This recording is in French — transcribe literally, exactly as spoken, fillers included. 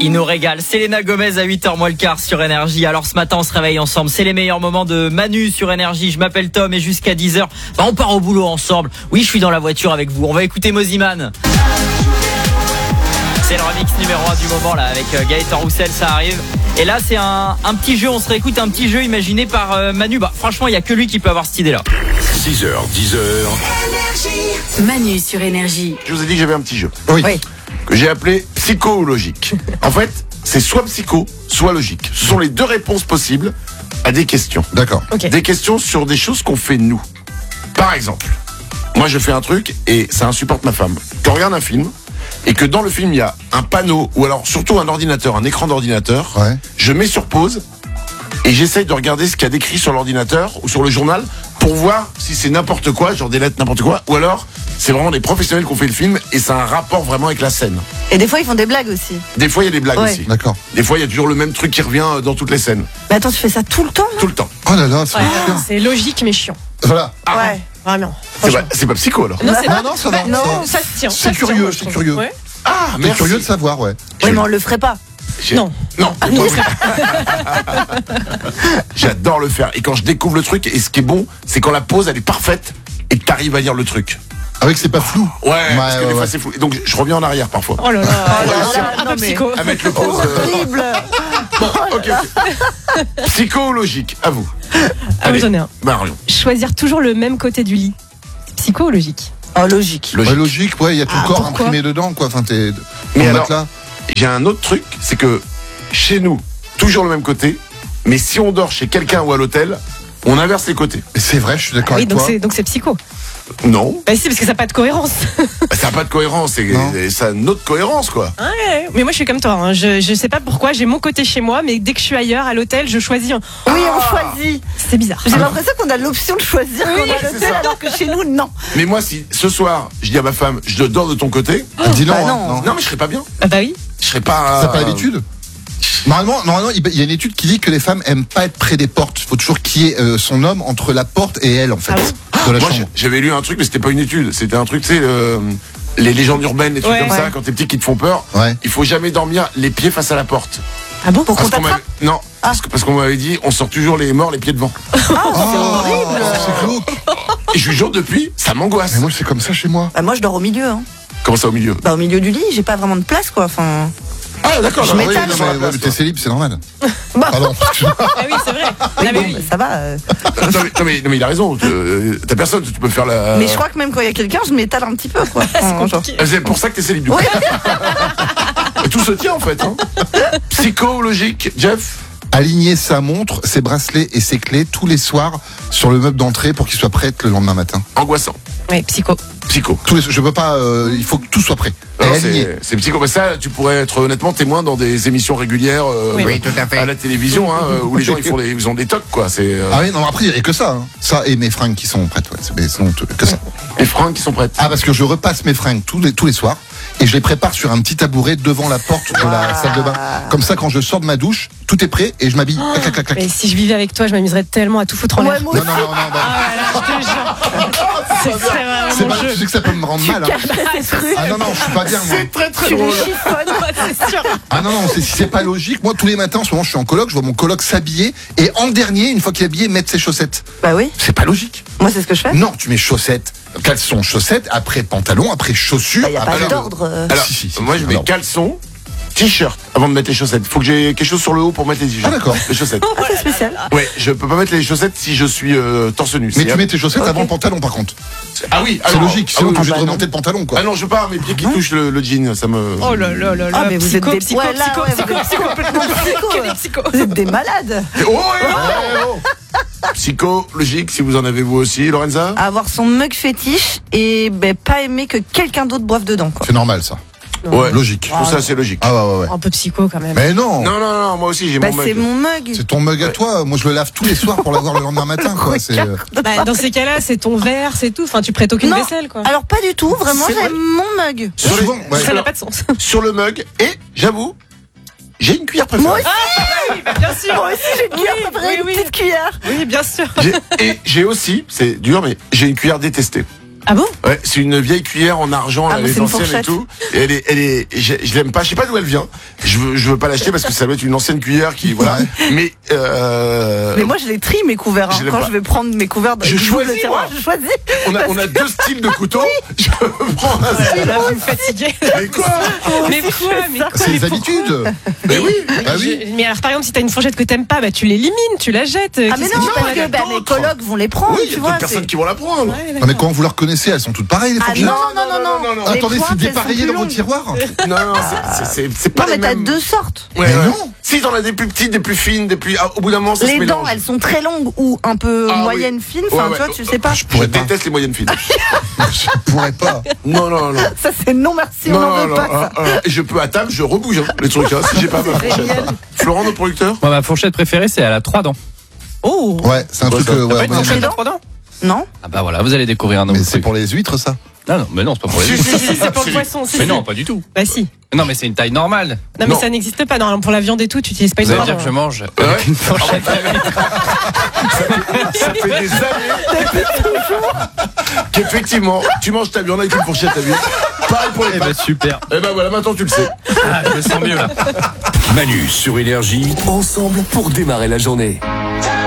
Il nous régale. Selena Gomez à huit heures moins le quart sur Énergie. Alors ce matin, on se réveille ensemble. C'est les meilleurs moments de Manu sur Énergie. Je m'appelle Tom et jusqu'à dix heures, bah, on part au boulot ensemble. Oui, je suis dans la voiture avec vous. On va écouter Moziman. C'est le remix numéro un du moment là avec Gaëtan Roussel, ça arrive. Et là c'est un, un petit jeu, on se réécoute un petit jeu imaginé par euh, Manu. Bah franchement il n'y a que lui qui peut avoir cette idée là. six heures, dix heures. Manu sur Énergie. Je vous ai dit que j'avais un petit jeu. Oui. Oui. Que j'ai appelé psycho ou logique. En fait, c'est soit psycho, soit logique. Ce sont les deux réponses possibles à des questions. D'accord. Ok. Des questions sur des choses qu'on fait nous. Par exemple, moi je fais un truc et ça insupporte ma femme. Quand on regarde un film et que dans le film il y a un panneau ou alors surtout un ordinateur, un écran d'ordinateur, Ouais. je mets sur pause et j'essaye de regarder ce qu'il y a décrit sur l'ordinateur ou sur le journal pour voir si c'est n'importe quoi, genre des lettres n'importe quoi, ou alors c'est vraiment des professionnels qui ont fait le film et ça a un rapport vraiment avec la scène. Et des fois, ils font des blagues aussi. Des fois il y a des blagues Ouais. aussi. D'accord. Des fois il y a toujours le même truc qui revient dans toutes les scènes, Mais attends, tu fais ça tout le temps, là? tout le temps. Oh là là, c'est Ouais, chiant. c'est logique mais chiant. Voilà. Ouais. Vraiment. C'est pas, c'est pas psycho alors. Non, c'est Non, non, ça va. non, ça- ça se tient. c'est ça se curieux, tient, moi, je c'est trouve. curieux. Ouais. Ah T'es merci. curieux de savoir, ouais. Oui, mais on le ferait pas. J'ai- Non. Non. J'adore le faire. Et quand je découvre le truc, et ce qui est bon, c'est quand la pause elle est parfaite et que t'arrives à dire le truc. Avec c'est pas flou. Ouais, parce que ouais, des fois ouais. c'est flou. Et donc je reviens en arrière parfois. Oh là là. là, Un non, peu mais- psycho. À mettre le pause. euh, Horrible. Bon, ok, ok. Psycho ou logique, à vous. Ah oui, j'en ai un. Marion. Choisir toujours le même côté du lit. Psycho ou logique? Oh, logique. Logique. Ouais, logique, ouais, il y a tout Ah, le corps pourquoi imprimé dedans, quoi. Enfin, t'es. Mais ton alors- matelas. J'ai un autre truc, c'est que chez nous, toujours le même côté, mais si on dort chez quelqu'un ou à l'hôtel, on inverse les côtés. Et c'est vrai, je suis d'accord Ah oui, avec donc toi. c'est, donc c'est psycho. Non, Bah si, parce que ça n'a pas de cohérence. ça n'a pas de cohérence, c'est, Non. ça a une autre cohérence quoi. Ouais, mais moi je suis comme toi. Hein. Je, je sais pas pourquoi, j'ai mon côté chez moi, mais dès que je suis ailleurs, à l'hôtel, je choisis. un- Oui, on choisit. C'est bizarre. J'ai l'impression qu'on a l'option de choisir quand on est à c'est l'hôtel, ça. alors que chez nous, non. Mais moi, si ce soir, je dis à ma femme, je dors de ton côté, Ah, dis-le, bah hein, non. non. non mais je serais pas bien. Ah bah oui. Je serais pas. T'as pas l'habitude Normalement, normalement, il y a une étude qui dit que les femmes aiment pas être près des portes. Il faut toujours qu'il y ait euh, son homme entre la porte et elle, en fait, Ah de la Moi, chambre. j'avais lu un truc, mais c'était pas une étude. C'était un truc, tu sais, euh, les légendes urbaines, les trucs Ouais. comme ça, Ouais. quand t'es petit qui te font peur. Ouais. Il faut jamais dormir les pieds face à la porte. Ah bon? Pour qu'on Parce qu'on t'attrape. m'avait- non, parce que- parce qu'on m'avait dit, on sort toujours les morts les pieds devant. Oh, c'est glauque. Et je vous jure, depuis, ça m'angoisse. Mais moi, c'est comme ça chez moi. Bah, moi, je dors au milieu. Hein. Comment ça au milieu? Bah, au milieu du lit, j'ai pas vraiment de place, quoi. Enfin. Ah d'accord, Je non, Oui, m'étale. non, sur la mais, place, ouais, mais toi. t'es célib, c'est normal. Bah. Pardon. Ah oui, c'est vrai. Ah, mais Bon, oui. bah, ça va. euh. non, mais, non, mais, non, mais il a raison. euh, T'as personne, tu peux faire la. Mais je crois que même quand il y a quelqu'un, je m'étale un petit peu, quoi. C'est Enfin, genre. compliqué. Euh, C'est pour ça que t'es célib du coup. Et tout se tient en fait. Hein. Psycho, logique, Jeff. Aligner sa montre, ses bracelets et ses clés tous les soirs sur le meuble d'entrée pour qu'il soit prêt le lendemain matin. Angoissant. Ouais, psycho. Psycho. Tous les, je peux pas, euh, il faut que tout soit prêt. Et Non, aligné. c'est, c'est psycho. Mais ça, tu pourrais être honnêtement témoin dans des émissions régulières euh, Oui. oui, tout à, fait. À la télévision, hein, euh, où les gens ils font des, ils ont des tocs quoi. C'est euh, Ah oui, non, après, il n'y a que ça. Hein. Ça et mes fringues qui sont prêtes. Ouais, c'est, mais sinon, tout- que ça. les fringues qui sont prêtes. Ah, parce que je repasse mes fringues tous les, tous les soirs et je les prépare sur un petit tabouret devant la porte de la salle de bain. Comme ça, quand je sors de ma douche, tout est prêt et je m'habille. Clac, clac, clac, clac. Mais si je vivais avec toi, je m'amuserais tellement à tout foutre en Ouais, l'air. moi Non, aussi. non, non, non. bah, Ah ouais, là, je te jure. C'est, c'est vraiment c'est mon pas, jeu. tu sais que ça peut me rendre mal. Hein. Ah non, non, je suis pas bien, moi. C'est très très Tu les drôle. chiffonnes. C'est sûr. Ah non, non, c'est, si c'est pas logique. Moi, tous les matins, en ce moment, je suis en coloc, je vois mon coloc s'habiller et en dernier, une fois qu'il est habillé, mettre ses chaussettes. Bah oui. C'est pas logique. Moi, c'est ce que je fais. Non, tu mets chaussettes, caleçon, chaussettes, après pantalon, après chaussures. Bah, y a pas après- d'ordre. euh. Alors, Si, si, si, moi si, je mets alors. caleçon, t-shirt avant de mettre les chaussettes. Faut que j'ai quelque chose sur le haut pour mettre les t-shirts. Ah, d'accord. Les chaussettes. Ah, c'est spécial. Ouais, je peux pas mettre les chaussettes si je suis euh, torse nu. Mais C'est- tu mets tes chaussettes Ok. avant le pantalon, par contre. Ah oui, C'est alors- logique, ah sinon oui, t'es obligé bah de non. remonter le pantalon, quoi. Ah non, je veux pas mes pieds qui touchent le, le jean, ça me. Oh là là là là. Ah, mais vous psycho, êtes des- psycho, ouais, là, psycho, ouais, psycho, vous êtes psycho, complètement psycho, Que ouais. des psychos. Vous êtes des malades. Oh, ouais, ouais, oh. Psycho, logique, si vous en avez vous aussi, Lorenza. Avoir son mug fétiche et ben, pas aimer que quelqu'un d'autre boive dedans, quoi. C'est normal, ça. Ouais, Logique. Tout ça, c'est logique. Ah ouais, ouais, ouais. Un peu psycho quand même. Mais non, Non, non, non, moi aussi j'ai Bah, mon c'est mug. mon mug. c'est ton mug à toi. Moi, je le lave tous les soirs pour l'avoir le lendemain matin, quoi. C'est, euh, Bah, dans ces cas-là, c'est ton verre, c'est tout. Enfin, tu prêtes aucune Non. vaisselle, quoi. Alors, pas du tout, vraiment, C'est vrai. j'aime mon mug. Sur, les- souvent, ouais. Ça n'a pas de sens. sur le mug, et j'avoue, j'ai une cuillère préférée. Moi aussi, Bien sûr. moi aussi, j'ai une cuillère Oui, préférée, oui, une oui. petite cuillère. Oui, bien sûr. J'ai- et j'ai aussi, c'est dur, mais j'ai une cuillère détestée. Ah bon? Ouais, c'est une vieille cuillère en argent, Ah, là, mais les c'est une anciennes et fourchette. tout. Et elle est, elle est, je, je l'aime pas, je sais pas d'où elle vient. Je veux, je veux pas l'acheter parce que ça doit être une ancienne cuillère qui, voilà. Mais, euh, Mais moi, je les trie mes couverts. hein. Je l'aime Quand pas. je vais prendre mes couverts, Je du bout de choisis, tiroir, moi. je choisis. on a, on a deux styles de couteaux. Je prends un style. Là, vous me fatiguez. Mais quoi? Mais quoi? Mais quoi? C'est Mais les pourquoi? habitudes. Mais oui. Bah oui. Je- Mais alors, par exemple, si t'as une fourchette que t'aimes pas, bah tu l'élimines, tu la jettes. Ah, mais Qu'est-ce non, que tu parce fais que là-dedans? bah, mes colocs vont les prendre, Oui, il y tu a vois. d'autres personnes c'est- qui vont la prendre. Ouais, Non, mais quand vous leur connaissez, elles sont toutes pareilles, les Ah fourchettes. non, non, non, non. non, non. Les Attendez, pointes, c'est elles sont dépareillé plus dans vos longues. tiroirs. Non, non, c'est- c'est, c'est, c'est pas Non, les mais t'as mêmes. deux sortes. Ouais, Mais ouais. non. Si t'en as des plus petites, des plus fines, des plus, ah, au bout d'un moment, ça se Les mélange. dents, elles sont très longues ou un peu Ah, moyennes, oui. fines. Ouais, Enfin, ouais. tu vois, tu sais pas. Je Je pourrais pas. déteste les moyennes fines. Je pourrais pas. Non, non, non. Ça, c'est non merci, on Non, n'en non, veut non, pas, ça. ah, ah. Et je peux à table, je rebouge hein, les trucs, hein, si j'ai pas ma fourchette. Génial. Florent, notre producteur. Moi, ma fourchette préférée, c'est elle a trois dents. Oh! Ouais, c'est un Ouais, truc. ça- euh, T'as ouais, pas une ouais, fourchette mais- à trois dents? Non? Ah bah voilà, vous allez découvrir un nouveau mais c'est truc. pour les huîtres, ça. Non, non, mais non, c'est pas pour les Si, huîtres. si, si, C'est pour si. le poisson, si. Mais si. non, pas du tout. Bah si. Non, mais c'est une taille normale. Non, mais Non. ça n'existe pas. Normalement, pour la viande et tout, tu utilises pas une Vous allez trois dire que je dents. mange Ouais. avec une fourchette à huîtres. Ça fait des années qu'effectivement, tu manges ta viande avec une fourchette à huile. Pareil pour les Eh ben pâtes. super. Et ben voilà, maintenant tu le sais. Ah, je me sens mieux là. Manu sur Énergie, ensemble pour démarrer la journée.